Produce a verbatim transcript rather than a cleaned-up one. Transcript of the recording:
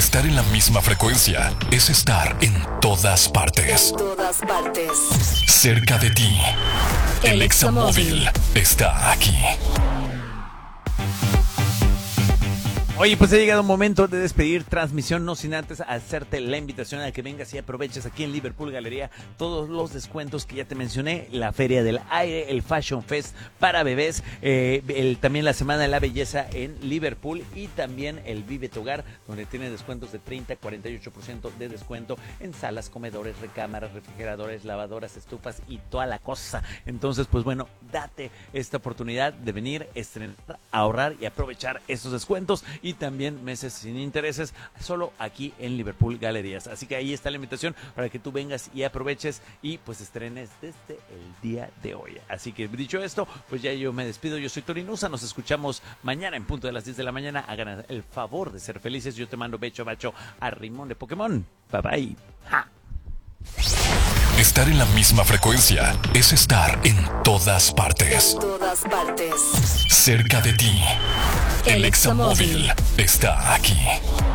Estar en la misma frecuencia es estar en todas partes. En todas partes. Cerca de ti. El, el Examóvil está aquí. Oye, pues ha llegado un momento de despedir transmisión, no sin antes hacerte la invitación a que vengas y aproveches aquí en Liverpool Galería todos los descuentos que ya te mencioné, la Feria del Aire, el Fashion Fest para bebés, eh, el, también la Semana de la Belleza en Liverpool y también el Vive tu Hogar, donde tiene descuentos de treinta a cuarenta y ocho por ciento de descuento en salas, comedores, recámaras, refrigeradores, lavadoras, estufas y toda la cosa. Entonces, pues bueno, date esta oportunidad de venir, estrenar, ahorrar y aprovechar estos descuentos y también meses sin intereses, solo aquí en Liverpool Galerías. Así que ahí está la invitación para que tú vengas y aproveches y pues estrenes desde el día de hoy. Así que dicho esto, pues ya yo me despido. Yo soy Torinusa, nos escuchamos mañana en punto de las diez de la mañana. Hagan el favor de ser felices. Yo te mando becho bacho a Rimón de Pokémon. Bye bye. ¡Ja! Estar en la misma frecuencia es estar en todas partes. En todas partes. Cerca de ti. El, el Examóvil Examóvil está aquí.